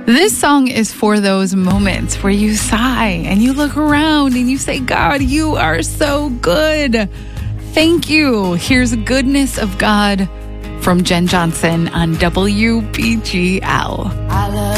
This song is for those moments where you sigh and you look around and you say, God, you are so good. Thank you. Here's Goodness of God from Jen Johnson on WBGL.